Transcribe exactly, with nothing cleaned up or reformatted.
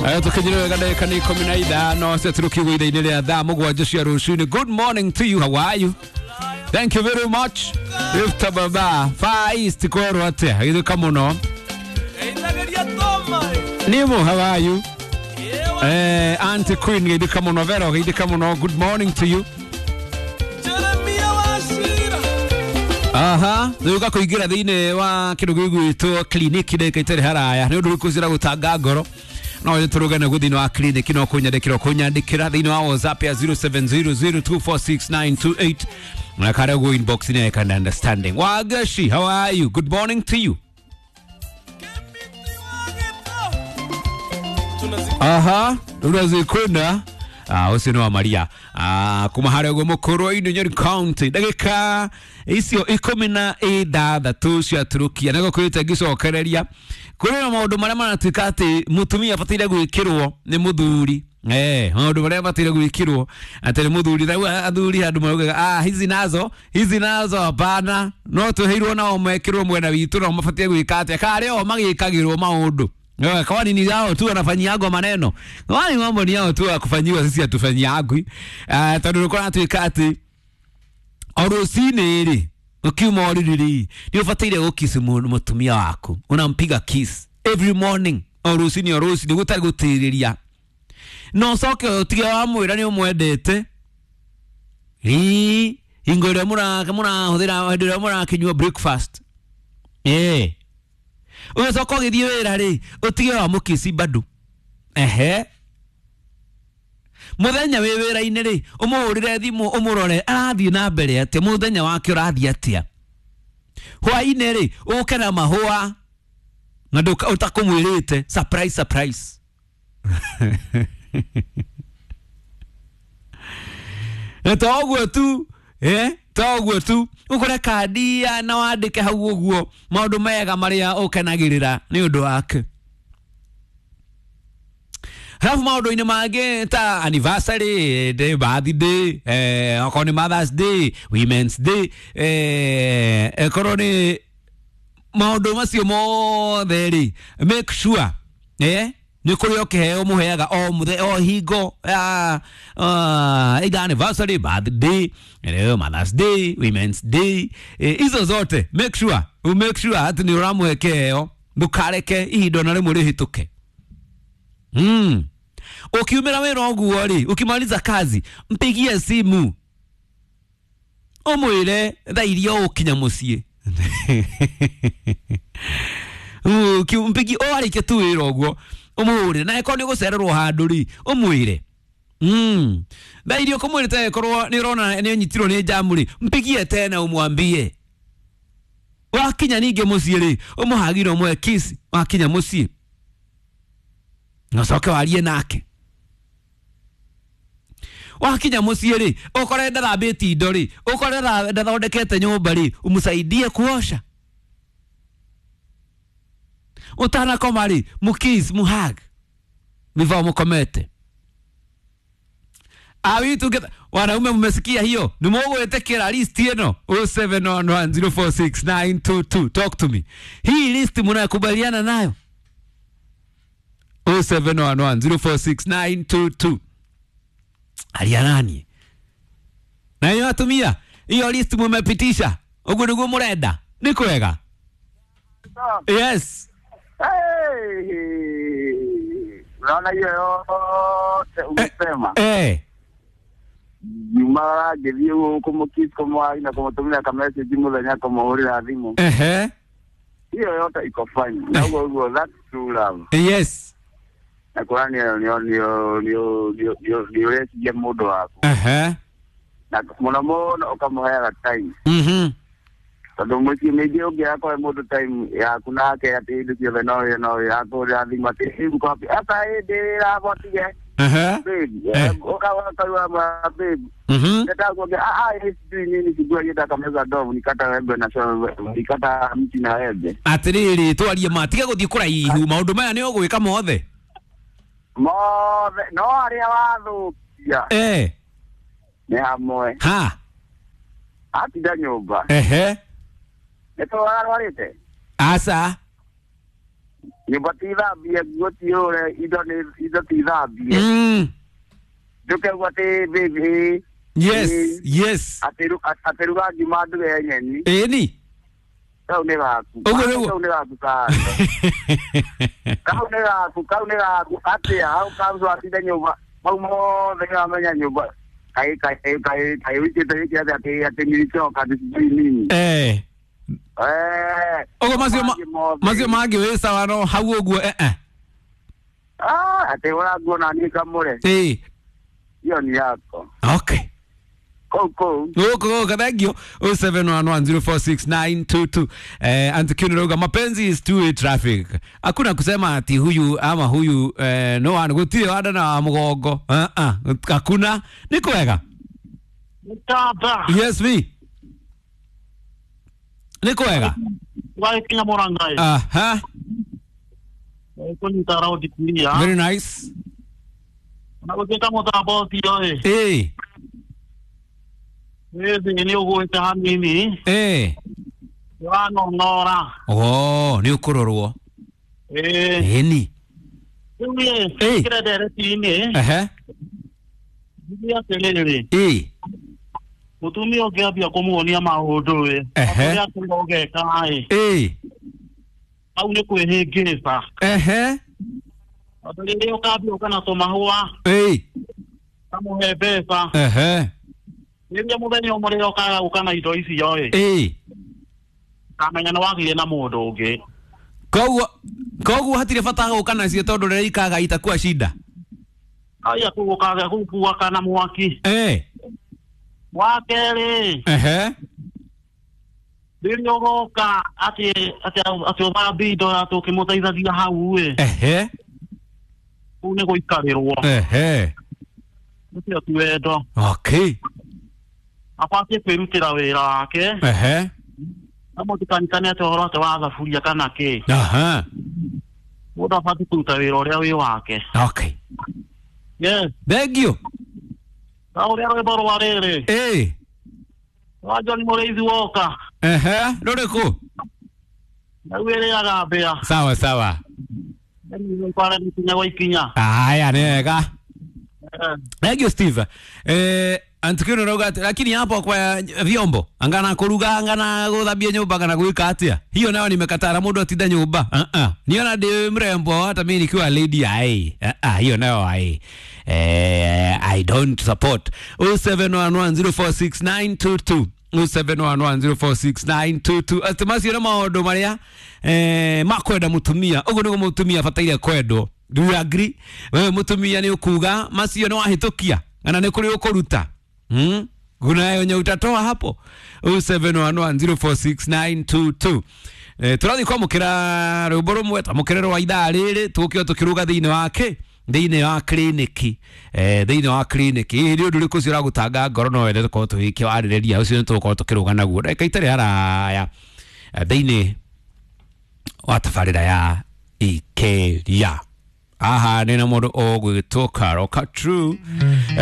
Aya tukijira gade kani komina ida no se turukiwe ida ile ada mugwaje cia rushini. Good morning to you. How are you? Thank you very much. Ifta baba Far East kwero ate hidu kamuno. Nimo, how are you? Eh Auntie Queen hidu kamuno vero hidu kamuno. Good morning to you. Aha, nduga kuigira thine wa kirugugu itu clinic de kaitere haraya. Ni ndu kuzira gutanga ngoro. No turugana guthino wa clinic no kunyandikira kunyandikira thino wa WhatsApp ya zero seven zero zero two four six nine two eight. Na kare go inbox ni I can understanding. Wagashi, how are you? Good morning to you. Aha, unazikunda ah usino wa Maria ah kuma harego mukuru ino Nyeri County dagika isio ikumi na ithathatũ cia turukia nago kwita gicokereria kuri na maundu maria manatuika ati mutumia abatire gwikirwo ni muthuri eh maundu maria abatire gwikirwo ati ni muthuri na athuri handu marugaga ah hizi nazo hizi nazo hapana no tuheirwo na omekirwo mwena witu na mabatire gwika ati kare o magikagirwo maundu. Yo kwani ni yao tu anafanyiago maneno. Kwani mambo ni yao tu akufanyiwa sisi atufanyiago. Ah tondũ kwa tuika ati orosini ri ukiuma oriri ni ufatire gukisi mutumia wako. Unampiga kiss every morning. Orosini orosini gutari gutiriria. No soke utige wa mwira ni umwendete. Ri ingore mura kamuna huthira hindira mura kinywa breakfast. Eh Uzo ko githie wira ri utige wa mukisi badu ehe muthenya we wira ine ri umuhurire thimu umurore arathie na mbere ate muthenya wake urathie atia hwa ine ri ukena mahua na nduka utakumwirite surprise surprise eto ogwo tu eh Togwo tu ukore kadia na wandike hau uguo maundu mega maria ukenagirira ni undu wake. Halafu maundu ine mage ta anniversary day, birthday, eh akoni Mother's Day, Women's Day, eh ekoroni maundu macio mothe ri make sure eh ni kuri okeheo muheaga o muthe o hingo ah uh, anniversary, birthday, eh Mother's Day, Women's Day, izo eh, zote make sure you make sure ati ni uramuhekeo ndukareke ihindo na rimwe rihituke. Mm. Ukiumira wira oguo ri ukimaliza kazi mpigie simu umwire thairio ukinya mucie. Ukimpigi o arike tu wira oguo umuhurire na eko ni gucererwo handu ri umwire mm thairio kumwire te korwo ni rona ni nyitirwo ni jamuri mpigie tena umwambie wakinya ninge mucie ri umuhagiro mwe kiss wakinya mucie nasoke warie nake wakinya mucie ri ukore ndarabiti indo ri ukore ndathondekete nyumba ri umusaidie kuosha utana komari mukis muhag before mukomete awi tu get wanaume mmesikia hiyo ni mugwetekera list ino zero seven one one zero four six nine two two. Talk to me. Hii list mnakubaliana nayo zero seven one one zero four six nine two two. Alianani na hiyo atumia hiyo list mmepitisha ugu ndugu murenda ni kwega? Yes. Hey, unaona hiyo yote umesema eh Juma gethio kumukis komwa ina kumutumia kama message muthenya kumuhurira thimu ehe hiyo yote iko fine na ugo that's true love. Yes. Na kwani nio nio nio nio nio nio ya mudo wako ehe na mwana mwana ukamuhera time mhm Tado mwiki meje oge yako modo time ya kuna ke ati ndu kyo no no ya ko ya di mate hibu ko ata e de la botige eh eh okawa kawa ma babe mhm ndio ko ah ah is nini kigwa yeta kameza dovu nikata webe na so nikata mti na webe atiriri twarie matige guthie kuraihu maundu maya ni ogwika mothe mothe no aria wathukia eh ni hamwe ha ati da nyumba ehe eto warwarite asa nyumba tithambie nguo tiũre indo nĩ indo tithambie Mm. ndũkauga atĩ baby Yes, yes. ateruga ngima nduge nyeni Eni. kau nĩ gaku Ũguo nĩguo. kau nĩ gaku kando kau nĩ gaku kau nĩ gaku atĩa hau kanzu atinde nyũmba mau mothe nĩramenya nyũmba kai kai kai kai wikĩte gĩkĩ atĩ atĩ atĩ nilichoka discipline Eh. eh Ogo macio macio mangĩ wĩ sawa no hau ũguo eh eh. ah atĩ ũra nguo na niĩ kamũre Eh. hiyo ni yako Okay. Koko. Koko kadagio oh seven one one zero four six nine two two. Eh, antikinuroga mapenzi is two way traffic. Hakuna kusema ati huyu ama huyu eh, no anagutie wada na mgongo. Ah ah, hakuna. Niko wega. Tata. Yes me. Niko wega. Wai kina morangai. Aha. Ko ni tarao dikulia. Very nice. Na ko kita mo tabo tiyo eh. Eh. Wezi ni ugo ita hanini. Eh. Wa no nora. Oh, ni ukurorwo. Eh. Eni. Uye, Eh. kira dere tini. Aha. Bia telele. Eh. Utumi ogabia kumuonia maundu we. Ehe. Ya kuloge kai. Eh. Au ni kwehegesa. Ehe. Atolele okabia kana soma huwa. Eh. Kamuhe pesa. Ehe. Nĩrĩa mũthenya ũmwe rĩrĩa ũkaga gũkana indo ici yoĩ Eh. kamenya nĩ wagire na mũndũ ũngĩ Koguo koguo hatire bata gũka nacio tondũ rĩrĩa ikaga itakuwa shida. aya kũgũkaga gũkua kana mwaki Eh. wa kerĩ Ehe. rĩrĩa ũgoka atĩ atĩ atĩ ũthambi indo atĩ ũkĩmũteithagia hau ĩ Ehe. kũu nĩ gũikarĩrwo Ehe. nĩkĩo ti wendo Okay. abatiĩ kwĩrutĩra wĩra wake Ehe. na mũtikanikane atĩ ũhoro atĩ wa thaburia kana kĩ Aha. mũndũ abatiĩ kũruta wĩra ũrĩa wĩ wake Okay. yes Thank you. na ũrĩa rwĩmbo rwa rĩrĩ Eh. wa John Mũrĩithi woka Ehe. Rũrĩkũ? na wĩrĩaga mbĩa Sawa sawa. nĩ kware nĩkinya gwa ikinya Aya nega. Eh. Thank you Steve. Eh, antikino roga lakini hapo kwa vyombo angana kuruga angana guthabia nyumba kana gwika atia hiyo nayo nimekatara mundu atida nyumba ah uh -uh. niona ndi mrembo hata mimi nikiwa lady ai ah uh -uh. hiyo nayo ai eh I don't support oh seven one one zero four six nine two two oh seven one one zero four six nine two two atimasi na maondo maria eh makwenda mutumia ugo nigo mutumia fataire kwendo. Do you agree? Wewe mutumia ni ukuga macio ni wahitukia ana ni kuri ukuruta. Hmm? Kuna yenye utatoa hapo oh seven one one zero four six nine two two. Eh, turathi kwa mukira ruboro mweta mukirero wa idhaa riri tukio tukiruga thiine wake thiine wa kliniki eh thiine wa kliniki hii ndio nduri kucira gutanga ngoro no wende tuko tuhikia waririria ucio ni tuko tukiruga naguo ndeka itare haraya thiine wa tafarira ya ikeria aha nina mundu ogwitwo Karo Katru